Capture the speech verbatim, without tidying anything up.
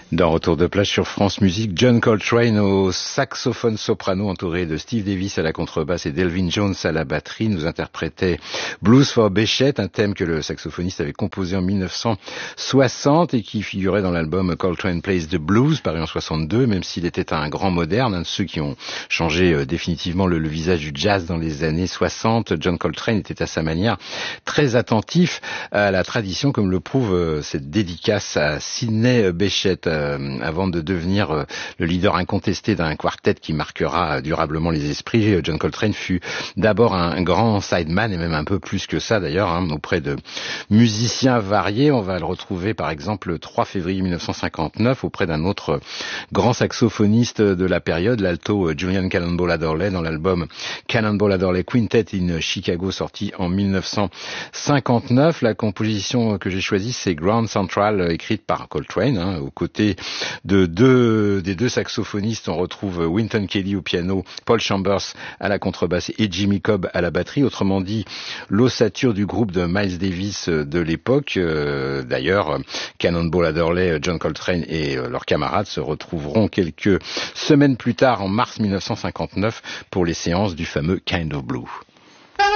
Dans Retour de plage sur France Musique, John Coltrane au saxophone soprano entouré de Steve Davis à la contrebasse et Delvin Jones à la batterie nous interprétait Blues for Béchette, un thème que le saxophoniste avait composé en mille neuf cent soixante et qui figurait dans l'album Coltrane Plays the Blues paru en soixante-deux, même s'il était un grand moderne, un de ceux qui ont changé euh, définitivement le, le visage du jazz dans les années soixante. John Coltrane était à sa manière très attentif à la tradition, comme le prouve euh, cette dédicace à Sidney Bechet. Euh, avant de devenir euh, le leader incontesté d'un quartet qui marquera durablement les esprits, John Coltrane fut d'abord un, un grand sideman, et même un peu plus que ça d'ailleurs, hein, auprès de musiciens variés. On va le retrouver par exemple le trois février mille neuf cent cinquante-neuf auprès d'un autre grand saxophoniste de la période, l'alto Julian Cannonball Adderley, dans l'album Cannonball Adderley Quintet in Chicago, sorti en mille neuf cent cinquante-neuf. La composition que j'ai choisie, c'est Grand Central, écrite par Coltrane, hein, aux côtés de deux, des deux saxophonistes. On retrouve Wynton Kelly au piano, Paul Chambers à la contrebasse et Jimmy Cobb à la batterie. Autrement dit, l'ossature du groupe de Miles Davis de l'époque. Euh, d'ailleurs, Cannonball Adderley, John Coltrane et leurs camarades se retrouveront quelques semaines plus tard, en mars mille neuf cent cinquante-neuf, pour les séances du fameux Kind of Blue.